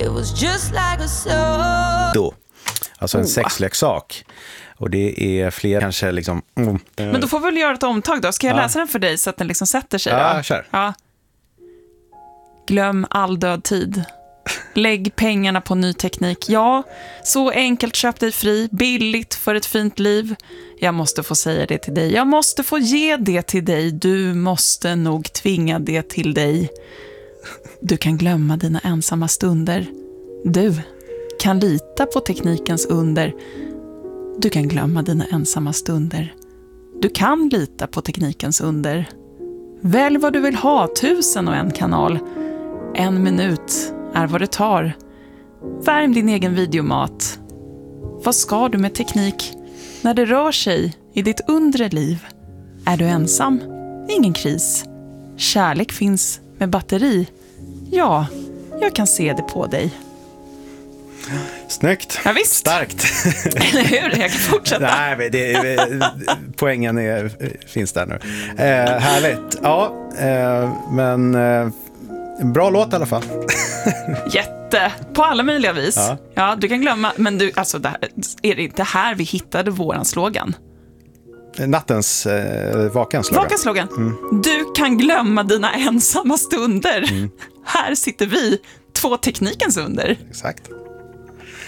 It was just like a song. Alltså en sexleksak. Och det är fler kanske liksom... Men då får vi väl göra ett omtag då. Ska jag läsa den för dig så att den liksom sätter sig? Ja, då? kör. Ja. Glöm all död tid. Lägg pengarna på ny teknik. Ja, så enkelt, köp dig fri. Billigt för ett fint liv. Jag måste få säga det till dig. Jag måste få ge det till dig. Du måste nog tvinga det till dig. Du kan glömma dina ensamma stunder. Du kan lita på teknikens under. Du kan glömma dina ensamma stunder. Du kan lita på teknikens under. Välj vad du vill ha, 1001 kanal. 1 minut är vad det tar. Värm din egen videomat. Vad ska du med teknik när det rör sig i ditt undre liv? Är du ensam? Ingen kris. Kärlek finns med batteri. Ja, jag kan se det på dig. Snyggt. Ja, visst. Starkt. Eller hur? Jag kan fortsätta. Nej, men poängen finns där nu. Härligt. Ja, men bra låt i alla fall. Jätte. På alla möjliga vis. Ja. Ja, du kan glömma. Men du, alltså, är det inte här vi hittade våran slogan? Nattens vakenslogan. Vakenslogan. Du kan glömma dina ensamma stunder. Här sitter vi, 2 teknikens under. Exakt.